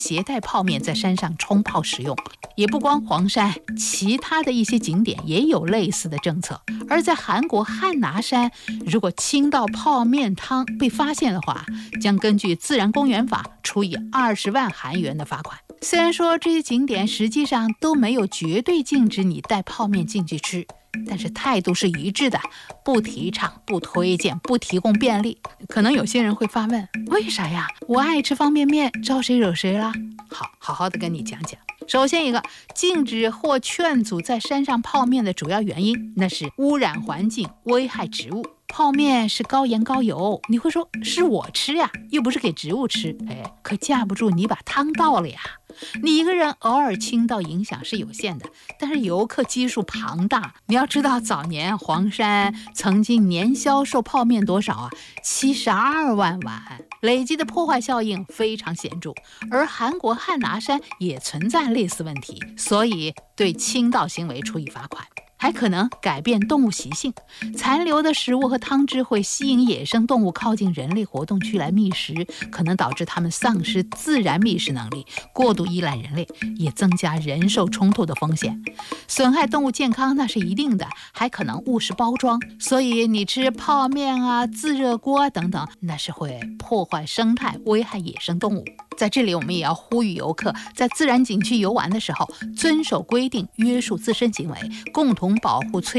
携带泡面在山上冲泡食用。也不光黄山，其他的一些景点也有类似的政策。而在韩国汉拿山，如果倾倒泡面汤被发现的话，将根据自然公园法处以20万韩元的罚款。虽然说这些景点实际上都没有绝对禁止你带泡面进去吃，但是态度是一致的，不提倡、不推荐、不提供便利。可能有些人会发问，为啥呀？我爱吃方便面，招谁惹谁了？好好的跟你讲讲。首先一个，禁止或劝阻在山上泡面的主要原因，那是污染环境、危害植物。泡面是高盐高油，你会说是我吃呀，又不是给植物吃。可架不住你把汤倒了呀。你一个人偶尔倾倒影响是有限的，但是游客基数庞大。你要知道，早年黄山曾经年销售泡面多少啊？72万碗，累积的破坏效应非常显著。而韩国汉拿山也存在类似问题，所以对倾倒行为处以罚款。还可能改变动物习性，残留的食物和汤汁会吸引野生动物靠近人类活动区来觅食，可能导致它们丧失自然觅食能力，过度依赖人类，也增加人兽冲突的风险。损害动物健康那是一定的，还可能误食包装。所以你吃泡面啊、自热锅等等，那是会破坏生态，危害野生动物。在这里我们也要呼吁游客在自然景区游玩的时候，遵守规定，约束自身行为，共同保护脆